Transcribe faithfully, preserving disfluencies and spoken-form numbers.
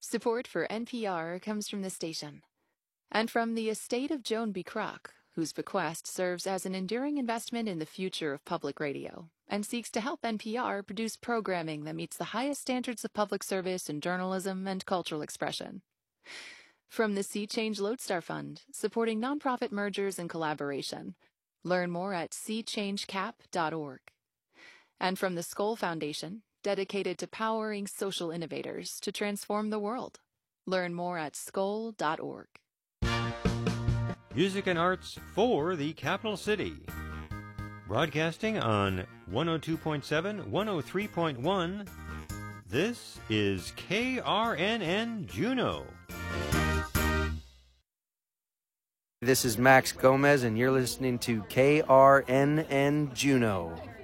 Support for N P R comes from the station and from the estate of Joan B. Kroc, whose bequest serves as an enduring investment in the future of public radio and seeks to help N P R produce programming that meets the highest standards of public service in journalism and cultural expression. From the Sea Change Lodestar Fund, supporting nonprofit mergers and collaboration. Learn more at sea change cap dot org. And from the Skoll Foundation, dedicated to powering social innovators to transform the world. Learn more at skoll dot org. Music and arts for the capital city. Broadcasting on one oh two point seven, one oh three point one, this is K R N N Juneau. This is Max Gomez, and you're listening to K R N N Juneau.